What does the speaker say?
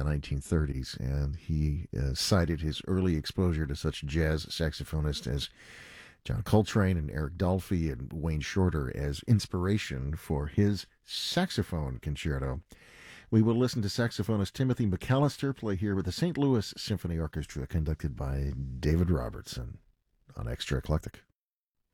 1930s, and he cited his early exposure to such jazz saxophonists as John Coltrane and Eric Dolphy and Wayne Shorter as inspiration for his saxophone concerto. We will listen to saxophonist Timothy McAllister play here with the St. Louis Symphony Orchestra, conducted by David Robertson on Extra Eclectic.